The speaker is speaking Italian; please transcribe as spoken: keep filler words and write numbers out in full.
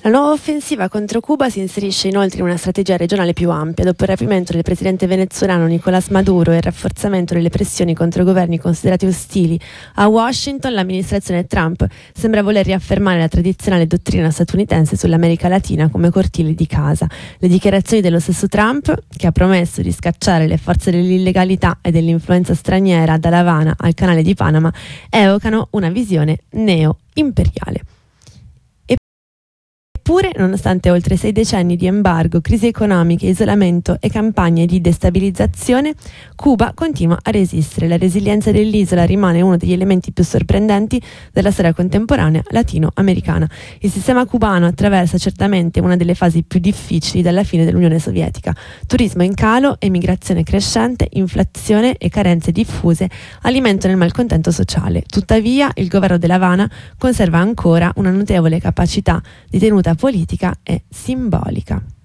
La nuova offensiva contro Cuba si inserisce inoltre in una strategia regionale più ampia, dopo il rapimento del presidente venezuelano Nicolás Maduro e il rafforzamento delle pressioni contro i governi considerati ostili a Washington. L'amministrazione Trump sembra voler riaffermare la tradizionale dottrina statunitense sull'America Latina come cortile di casa. Le dichiarazioni dello stesso Trump, che ha promesso di scacciare le forze dell'illegalità e dell'influenza straniera dalla Havana al canale di Panama, evocano una visione neo-imperiale. Eppure, nonostante oltre sei decenni di embargo, crisi economiche, isolamento e campagne di destabilizzazione, Cuba continua a resistere. La resilienza dell'isola rimane uno degli elementi più sorprendenti della storia contemporanea latinoamericana. Il sistema cubano attraversa certamente una delle fasi più difficili dalla fine dell'Unione Sovietica. Turismo in calo, emigrazione crescente, inflazione e carenze diffuse alimentano il malcontento sociale. Tuttavia, il governo della Havana conserva ancora una notevole capacità di tenuta politica e simbolica.